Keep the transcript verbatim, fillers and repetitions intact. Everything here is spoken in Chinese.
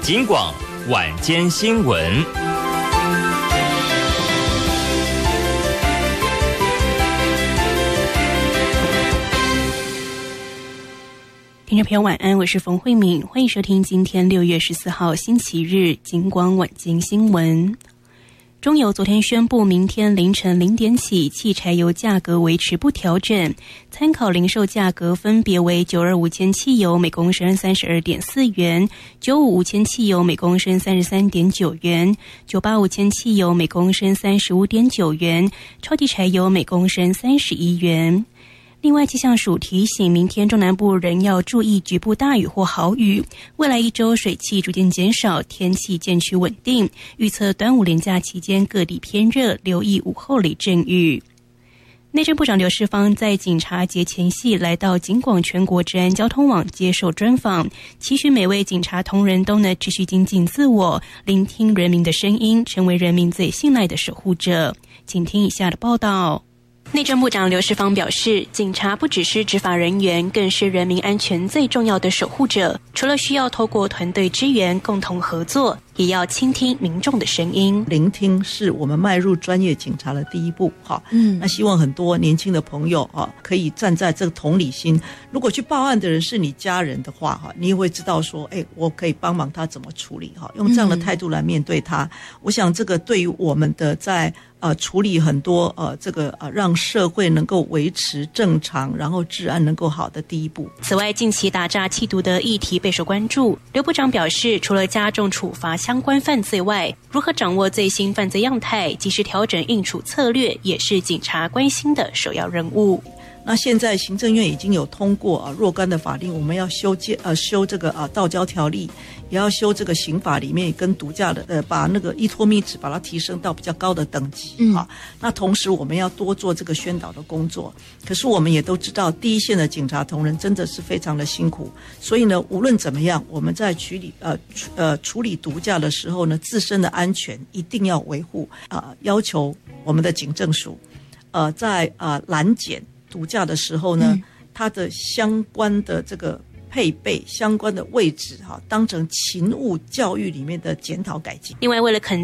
警广晚间新闻。 听众朋友晚安，我是冯慧敏，欢迎收听今天六月十四号星期日警广晚间新闻。中油昨天宣布，明天凌晨零点起，汽柴油价格维持不调整，参考零售价格分别为九二五铅汽油每公升三十二点四元，九五五铅汽油每公升三十三点九元，九八五铅汽油每公升三十五点九元，超级柴油每公升三十一元。另外，气象署提醒，明天中南部仍要注意局部大雨或豪雨。未来一周水汽逐渐减少，天气渐趋稳定。预测端午连假期间各地偏热，留意午后雷阵雨。内政部长刘世芳在警察节前夕来到警广全国治安交通网接受专访，期许每位警察同仁都能持续精进自我，聆听人民的声音，成为人民最信赖的守护者。请听以下的报道。内政部长刘世芳表示，警察不只是执法人员，更是人民安全最重要的守护者。除了需要透过团队支援共同合作，也要倾听民众的声音。 聆听是我们迈入专业警察的第一步。好，嗯，那希望很多年轻的朋友啊，可以站在这个同理心。如果去报案的人是你家人的话，哈，你也会知道说，哎，我可以帮忙他怎么处理。哈，用这样的态度来面对他，嗯、我想这个对于我们的在呃处理很多呃这个呃让社会能够维持正常，然后治安能够好的第一步。 此外，近期打诈缉毒的议题备受关注。刘部长表示，除了加重处罚相关犯罪外，如何掌握最新犯罪样态，及时调整应处策略，也是警察关心的首要任务。 那现在行政院已经有通过啊若干的法令，我们要修建呃修这个啊道交条例，也要修这个刑法里面跟毒驾的呃把那个依托密值把它提升到比较高的等级。嗯，啊，那同时我们要多做这个宣导的工作。可是我们也都知道，第一线的警察同仁真的是非常的辛苦，所以呢，无论怎么样，我们在处理呃呃处理毒驾的时候呢，自身的安全一定要维护啊、呃，要求我们的警政署呃在啊、呃、拦检毒驾的时候呢，嗯、它的相关的这个配备、相关的位置哈，当成勤务教育里面的检讨改进。 另外，为了肯